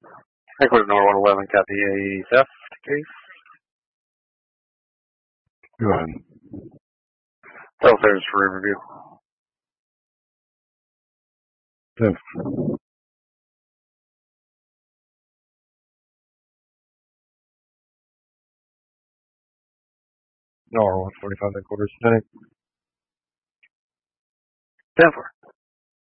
Ecuador Nor 111, copy a theft case. Go ahead. Title service for review. Theft. Nor 145 headquarters. 10-4.